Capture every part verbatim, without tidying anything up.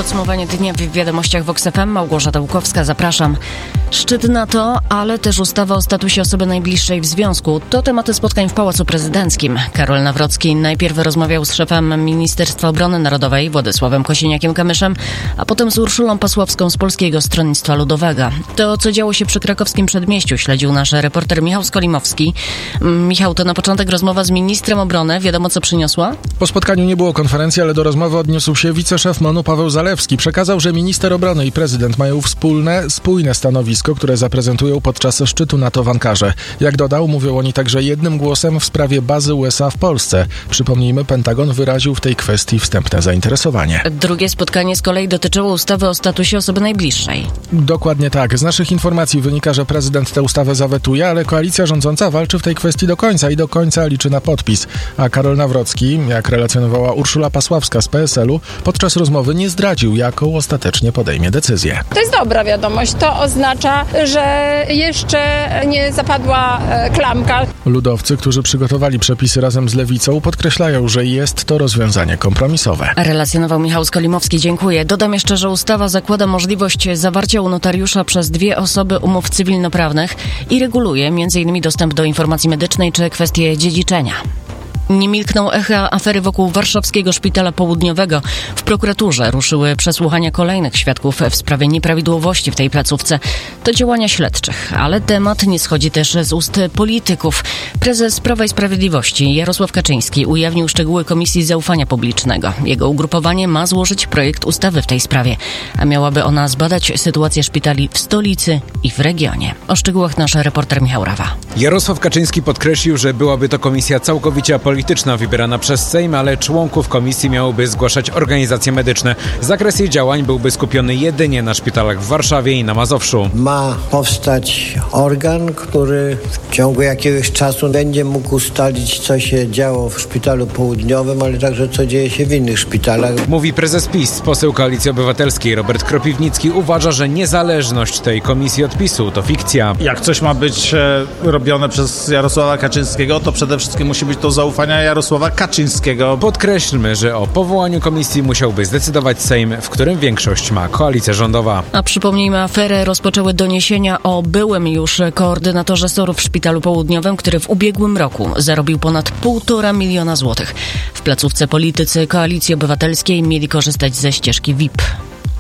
Podsumowanie dnia w Wiadomościach Vox F M. Małgorzata Łukowska, zapraszam. Szczyt NATO, ale też ustawa o statusie osoby najbliższej w związku. To tematy spotkań w Pałacu Prezydenckim. Karol Nawrocki najpierw rozmawiał z szefem Ministerstwa Obrony Narodowej Władysławem Kosiniakiem-Kamyszem, a potem z Urszulą Pasławską z Polskiego Stronnictwa Ludowego. To, co działo się przy krakowskim przedmieściu, śledził nasz reporter Michał Skolimowski. Michał, to na początek rozmowa z ministrem obrony. Wiadomo, co przyniosła? Po spotkaniu nie było konferencji, ale do rozmowy odniósł się wiceszef MON-u Paweł Zalewski. Przekazał, że minister obrony i prezydent mają wspólne, spójne stanowisko, które zaprezentują podczas szczytu NATO w Ankarze. Jak dodał, mówią oni także jednym głosem w sprawie bazy U S A w Polsce. Przypomnijmy, Pentagon wyraził w tej kwestii wstępne zainteresowanie. Drugie spotkanie z kolei dotyczyło ustawy o statusie osoby najbliższej. Dokładnie tak. Z naszych informacji wynika, że prezydent tę ustawę zawetuje, ale koalicja rządząca walczy w tej kwestii do końca i do końca liczy na podpis. A Karol Nawrocki, jak relacjonowała Urszula Pasławska z P S L u, podczas rozmowy nie zdradził, jaką ostatecznie podejmie decyzję. To jest dobra wiadomość. To oznacza, że jeszcze nie zapadła klamka. Ludowcy, którzy przygotowali przepisy razem z Lewicą, podkreślają, że jest to rozwiązanie kompromisowe. Relacjonował Michał Skolimowski, dziękuję. Dodam jeszcze, że ustawa zakłada możliwość zawarcia u notariusza przez dwie osoby umów cywilnoprawnych i reguluje m in dostęp do informacji medycznej czy kwestie dziedziczenia. Nie milkną echa afery wokół warszawskiego szpitala południowego. W prokuraturze ruszyły przesłuchania kolejnych świadków w sprawie nieprawidłowości w tej placówce. To działania śledczych, ale temat nie schodzi też z ust polityków. Prezes Prawa i Sprawiedliwości Jarosław Kaczyński ujawnił szczegóły Komisji Zaufania Publicznego. Jego ugrupowanie ma złożyć projekt ustawy w tej sprawie, a miałaby ona zbadać sytuację szpitali w stolicy i w regionie. O szczegółach nasz reporter Michał Rawa. Jarosław Kaczyński podkreślił, że byłaby to komisja całkowicie apolityczna, wybierana przez Sejm, ale członków komisji miałoby zgłaszać organizacje medyczne. Zakres jej działań byłby skupiony jedynie na szpitalach w Warszawie i na Mazowszu. Ma powstać organ, który w ciągu jakiegoś czasu będzie mógł ustalić, co się działo w szpitalu południowym, ale także co dzieje się w innych szpitalach. Mówi prezes PiS. Poseł Koalicji Obywatelskiej Robert Kropiwnicki uważa, że niezależność tej komisji od PiSu to fikcja. Jak coś ma być e, robione przez Jarosława Kaczyńskiego, to przede wszystkim musi być to zaufanie Jarosława Kaczyńskiego. Podkreślmy, że o powołaniu komisji musiałby zdecydować Sejm, w którym większość ma koalicja rządowa. A przypomnijmy, aferę rozpoczęły doniesienia o byłym już koordynatorze S O R-u w Szpitalu Południowym, który w ubiegłym roku zarobił ponad półtora miliona złotych. W placówce politycy Koalicji Obywatelskiej mieli korzystać ze ścieżki V I P.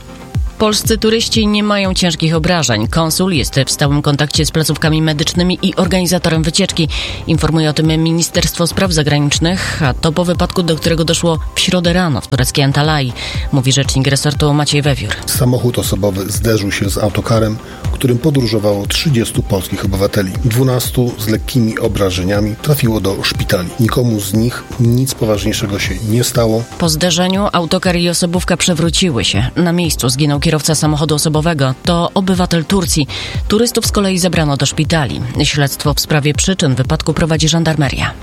Polscy turyści nie mają ciężkich obrażeń. Konsul jest w stałym kontakcie z placówkami medycznymi i organizatorem wycieczki. Informuje o tym Ministerstwo Spraw Zagranicznych, a to po wypadku, do którego doszło w środę rano w tureckiej Antalyi, mówi rzecznik resortu Maciej Wewiór. Samochód osobowy zderzył się z autokarem, którym podróżowało trzydziestu polskich obywateli. dwunastu z lekkimi obrażeniami trafiło do szpitali. Nikomu z nich nic poważniejszego się nie stało. Po zderzeniu autokar i osobówka przewróciły się. Na miejscu zginął kierowca samochodu osobowego. To obywatel Turcji. Turystów z kolei zabrano do szpitali. Śledztwo w sprawie przyczyn wypadku prowadzi żandarmeria.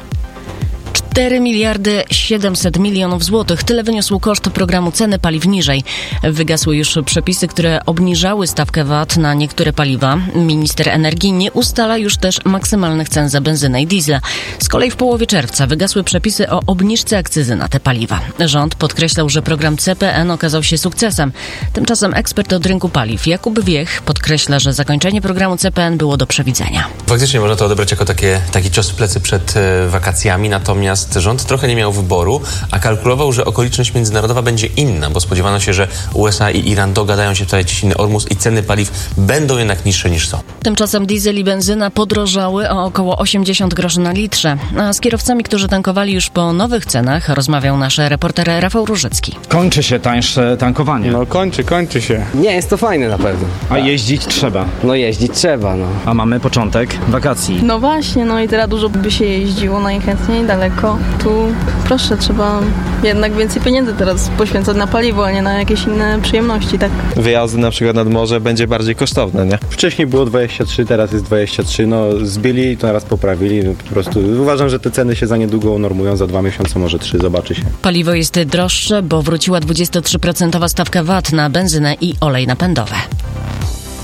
cztery miliardy siedemset milionów złotych. Tyle wyniósł koszt programu Ceny Paliw Niżej. Wygasły już przepisy, które obniżały stawkę V A T na niektóre paliwa. Minister energii nie ustala już też maksymalnych cen za benzynę i diesla. Z kolei w połowie czerwca wygasły przepisy o obniżce akcyzy na te paliwa. Rząd podkreślał, że program C P N okazał się sukcesem. Tymczasem ekspert od rynku paliw Jakub Wiech podkreśla, że zakończenie programu C P N było do przewidzenia. Faktycznie można to odebrać jako takie, taki cios w plecy przed e, wakacjami, natomiast rząd trochę nie miał wyboru, a kalkulował, że okoliczność międzynarodowa będzie inna, bo spodziewano się, że U S A i Iran dogadają się w sprawie ciśniny Ormus i ceny paliw będą jednak niższe niż są. Tymczasem diesel i benzyna podrożały o około osiemdziesiąt groszy na litrze. A z kierowcami, którzy tankowali już po nowych cenach, rozmawiał nasz reporter Rafał Różycki. Kończy się tańsze tankowanie. No kończy, kończy się. Nie, jest to fajne na pewno. A jeździć trzeba. No jeździć trzeba, no. A mamy początek wakacji. No właśnie, no i teraz dużo by się jeździło najchętniej daleko. Tu proszę, trzeba jednak więcej pieniędzy teraz poświęcać na paliwo, a nie na jakieś inne przyjemności, tak? Wyjazdy na przykład nad morze będzie bardziej kosztowne, nie? Wcześniej było dwadzieścia trzy, teraz jest dwadzieścia trzy, no zbili, to naraz poprawili, no, po prostu uważam, że te ceny się za niedługo unormują, za dwa miesiące, może trzy, zobaczy się. Paliwo jest droższe, bo wróciła dwudziestotrzy procent stawka V A T na benzynę i olej napędowe.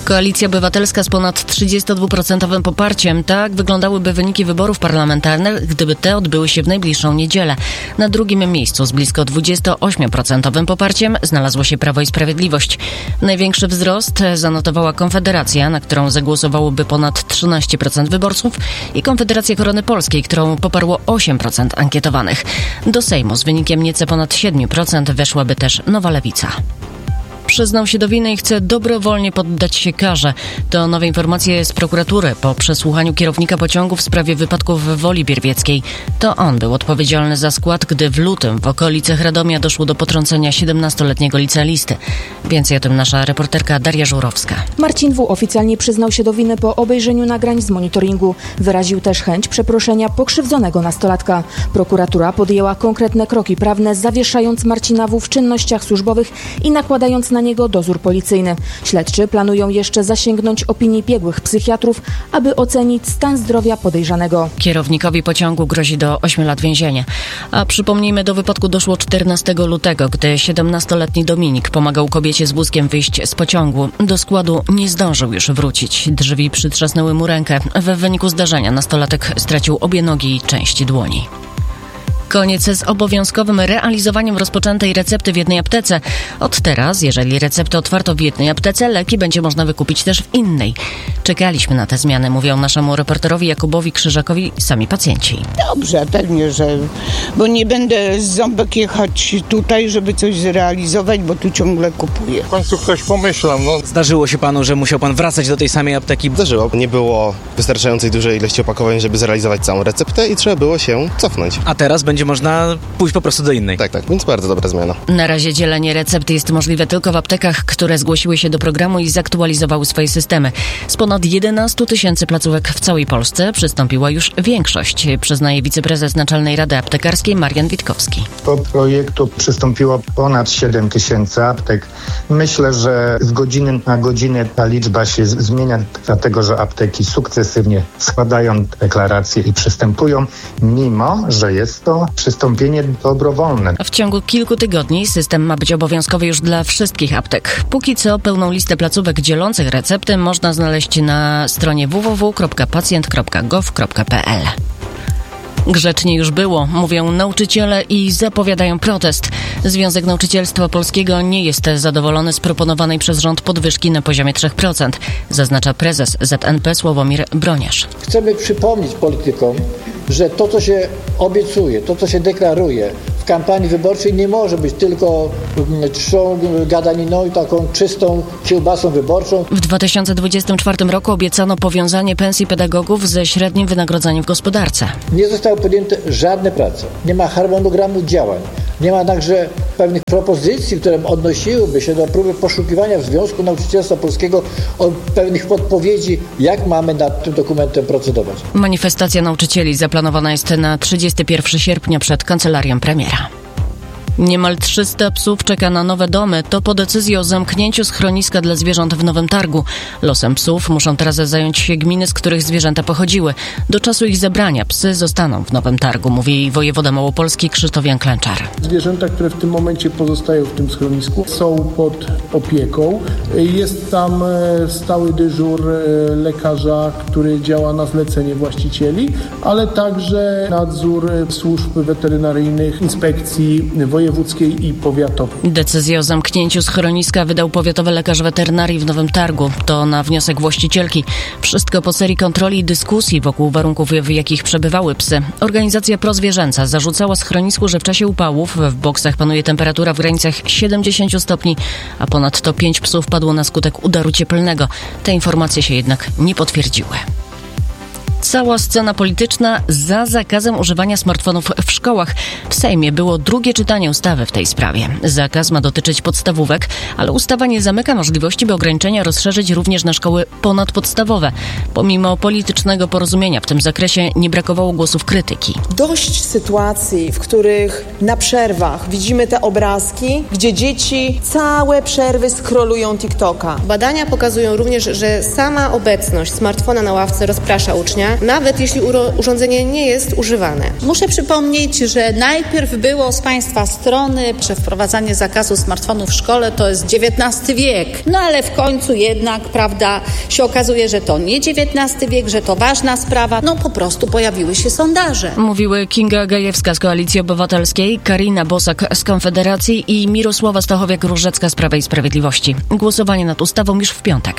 Koalicja Obywatelska z ponad trzydziestodwu procent poparciem. Tak wyglądałyby wyniki wyborów parlamentarnych, gdyby te odbyły się w najbliższą niedzielę. Na drugim miejscu z blisko dwudziestoośmiu procent poparciem znalazło się Prawo i Sprawiedliwość. Największy wzrost zanotowała Konfederacja, na którą zagłosowałoby ponad trzynaście procent wyborców, i Konfederacja Korony Polskiej, którą poparło osiem procent ankietowanych. Do Sejmu z wynikiem nieco ponad siedem procent weszłaby też Nowa Lewica. Przyznał się do winy i chce dobrowolnie poddać się karze. To nowe informacje z prokuratury po przesłuchaniu kierownika pociągu w sprawie wypadków w Woli Bierwieckiej. To on był odpowiedzialny za skład, gdy w lutym w okolicach Radomia doszło do potrącenia siedemnastoletniego licealisty. Więcej o tym nasza reporterka Daria Żurowska. Marcin W. oficjalnie przyznał się do winy po obejrzeniu nagrań z monitoringu. Wyraził też chęć przeproszenia pokrzywdzonego nastolatka. Prokuratura podjęła konkretne kroki prawne, zawieszając Marcina W. w czynnościach służbowych i nakładając na niego dozór policyjny. Śledczy planują jeszcze zasięgnąć opinii biegłych psychiatrów, aby ocenić stan zdrowia podejrzanego. Kierownikowi pociągu grozi do ośmiu lat więzienia. A przypomnijmy, do wypadku doszło czternastego lutego, gdy siedemnastoletni Dominik pomagał kobiecie z wózkiem wyjść z pociągu. Do składu nie zdążył już wrócić. Drzwi przytrzasnęły mu rękę. W wyniku zdarzenia nastolatek stracił obie nogi i część dłoni. Koniec z obowiązkowym realizowaniem rozpoczętej recepty w jednej aptece. Od teraz, jeżeli receptę otwarto w jednej aptece, leki będzie można wykupić też w innej. Czekaliśmy na te zmiany, mówią naszemu reporterowi Jakubowi Krzyżakowi sami pacjenci. Dobrze, pewnie, że... Bo nie będę z ząbek jechać tutaj, żeby coś zrealizować, bo tu ciągle kupuję. W końcu ktoś pomyślał, no. Zdarzyło się panu, że musiał pan wracać do tej samej apteki? Zdarzyło. Nie było wystarczającej dużej ilości opakowań, żeby zrealizować całą receptę i trzeba było się cofnąć. A teraz będzie można pójść po prostu do innej. Tak, tak, więc bardzo dobra zmiana. Na razie dzielenie recept jest możliwe tylko w aptekach, które zgłosiły się do programu i zaktualizowały swoje systemy. Z ponad jedenastu tysięcy placówek w całej Polsce przystąpiła już większość, przyznaje wiceprezes Naczelnej Rady Aptekarskiej Marian Witkowski. Do projektu przystąpiło ponad siedem tysięcy aptek. Myślę, że z godziny na godzinę ta liczba się zmienia, dlatego że apteki sukcesywnie składają deklaracje i przystępują, mimo że jest to przystąpienie dobrowolne. W ciągu kilku tygodni system ma być obowiązkowy już dla wszystkich aptek. Póki co pełną listę placówek dzielących recepty można znaleźć na stronie w w w kropka pacjent kropka gov kropka p l. Grzecznie już było, mówią nauczyciele i zapowiadają protest. Związek Nauczycielstwa Polskiego nie jest zadowolony z proponowanej przez rząd podwyżki na poziomie trzy procent, zaznacza prezes Z N P Sławomir Broniarz. Chcemy przypomnieć politykom, że to, co się obiecuje, to, co się deklaruje w kampanii wyborczej, nie może być tylko czczą gadaniną i taką czystą kiełbasą wyborczą. W dwa tysiące dwudziestym czwartym roku obiecano powiązanie pensji pedagogów ze średnim wynagrodzeniem w gospodarce. Nie zostały podjęte żadne prace. Nie ma harmonogramu działań. Nie ma także pewnych propozycji, które odnosiłyby się do próby poszukiwania w Związku Nauczycielstwa Polskiego o pewnych podpowiedzi, jak mamy nad tym dokumentem procedować. Manifestacja nauczycieli zaplanowana jest na trzydziestego pierwszego sierpnia przed kancelarią premiera. Niemal trzysta psów czeka na nowe domy. To po decyzji o zamknięciu schroniska dla zwierząt w Nowym Targu. Losem psów muszą teraz zająć się gminy, z których zwierzęta pochodziły. Do czasu ich zebrania psy zostaną w Nowym Targu, mówi wojewoda małopolski Krzysztof Jan Klęczar. Zwierzęta, które w tym momencie pozostają w tym schronisku, są pod opieką. Jest tam stały dyżur lekarza, który działa na zlecenie właścicieli, ale także nadzór służb weterynaryjnych, inspekcji wojewódzkiej wojewódzkiej i powiatowej. Decyzję o zamknięciu schroniska wydał powiatowy lekarz weterynarii w Nowym Targu. To na wniosek właścicielki. Wszystko po serii kontroli i dyskusji wokół warunków, w jakich przebywały psy. Organizacja prozwierzęca zarzucała schronisku, że w czasie upałów w boksach panuje temperatura w granicach siedemdziesiąt stopni, a ponadto pięć psów padło na skutek udaru cieplnego. Te informacje się jednak nie potwierdziły. Cała scena polityczna za zakazem używania smartfonów w szkołach. W Sejmie było drugie czytanie ustawy w tej sprawie. Zakaz ma dotyczyć podstawówek, ale ustawa nie zamyka możliwości, by ograniczenia rozszerzyć również na szkoły ponadpodstawowe. Pomimo politycznego porozumienia w tym zakresie nie brakowało głosów krytyki. Dość sytuacji, w których na przerwach widzimy te obrazki, gdzie dzieci całe przerwy scrollują TikToka. Badania pokazują również, że sama obecność smartfona na ławce rozprasza ucznia głosowania, nawet jeśli urządzenie nie jest używane. Muszę przypomnieć, że najpierw było z Państwa strony, że wprowadzanie zakazu smartfonów w szkole to jest dziewiętnasty wiek. No ale w końcu jednak, prawda, się okazuje, że to nie dziewiętnasty wiek, że to ważna sprawa. No po prostu pojawiły się sondaże. Mówiły Kinga Gajewska z Koalicji Obywatelskiej, Karina Bosak z Konfederacji i Mirosława Stachowiak-Różecka z Prawa i Sprawiedliwości. Głosowanie nad ustawą już w piątek.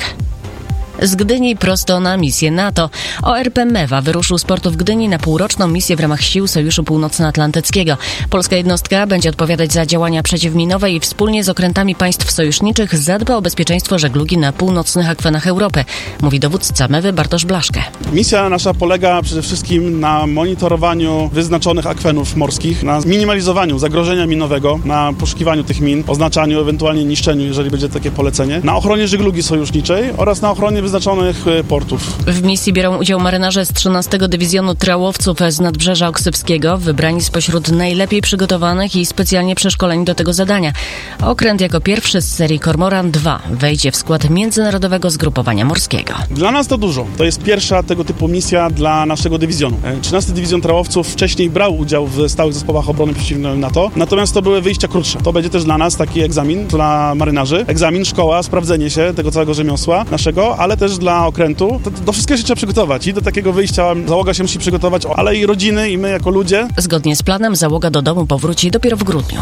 Z Gdyni prosto na misję NATO. O R P Mewa wyruszył z portu w Gdyni na półroczną misję w ramach sił Sojuszu Północnoatlantyckiego. Polska jednostka będzie odpowiadać za działania przeciwminowe i wspólnie z okrętami państw sojuszniczych zadba o bezpieczeństwo żeglugi na północnych akwenach Europy, mówi dowódca Mewy Bartosz Blaszke. Misja nasza polega przede wszystkim na monitorowaniu wyznaczonych akwenów morskich, na minimalizowaniu zagrożenia minowego, na poszukiwaniu tych min, oznaczaniu, ewentualnie niszczeniu, jeżeli będzie takie polecenie, na ochronie żeglugi sojuszniczej oraz na ochronie wyznaczonych portów. W misji biorą udział marynarze z trzynastego Dywizjonu Trałowców z Nadbrzeża Oksywskiego, wybrani spośród najlepiej przygotowanych i specjalnie przeszkoleni do tego zadania. Okręt jako pierwszy z serii Kormoran dwa wejdzie w skład Międzynarodowego Zgrupowania Morskiego. Dla nas to dużo. To jest pierwsza tego typu misja dla naszego dywizjonu. trzynasty Dywizjon Trałowców wcześniej brał udział w stałych zespołach obrony przeciwnej NATO, natomiast to były wyjścia krótsze. To będzie też dla nas taki egzamin dla marynarzy. Egzamin, szkoła, sprawdzenie się tego całego rzemiosła naszego, ale też dla okrętu. To, do wszystkiego się trzeba przygotować i do takiego wyjścia załoga się musi przygotować, ale i rodziny, i my jako ludzie. Zgodnie z planem załoga do domu powróci dopiero w grudniu.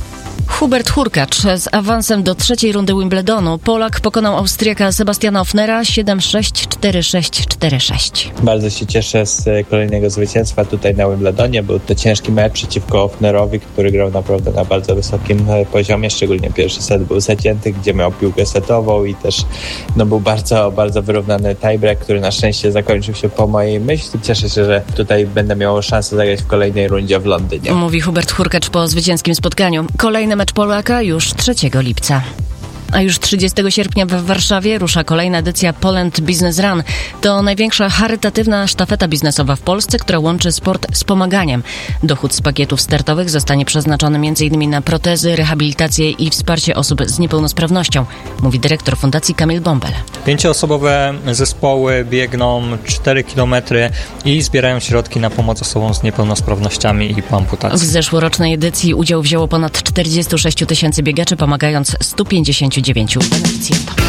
Hubert Hurkacz z awansem do trzeciej rundy Wimbledonu. Polak pokonał Austriaka Sebastiana Ofnera siedem sześć, cztery sześć, cztery sześć. Bardzo się cieszę z kolejnego zwycięstwa tutaj na Wimbledonie. Był to ciężki mecz przeciwko Ofnerowi, który grał naprawdę na bardzo wysokim poziomie. Szczególnie pierwszy set był zacięty, gdzie miał piłkę setową i też no, był bardzo, bardzo wyrównany tiebreak, który na szczęście zakończył się po mojej myśli. Cieszę się, że tutaj będę miał szansę zagrać w kolejnej rundzie w Londynie. Mówi Hubert Hurkacz po zwycięskim spotkaniu. Kolejny mecz Polaka już trzeciego lipca. A już trzydziestego sierpnia w Warszawie rusza kolejna edycja Poland Business Run. To największa charytatywna sztafeta biznesowa w Polsce, która łączy sport z pomaganiem. Dochód z pakietów startowych zostanie przeznaczony m in na protezy, rehabilitację i wsparcie osób z niepełnosprawnością, mówi dyrektor Fundacji Kamil Bąbel. Pięcioosobowe zespoły biegną cztery kilometry i zbierają środki na pomoc osobom z niepełnosprawnościami i po amputacji. W zeszłorocznej edycji udział wzięło ponad czterdzieści sześć tysięcy biegaczy, pomagając stu pięćdziesięciu dziewięciu beneficjentom.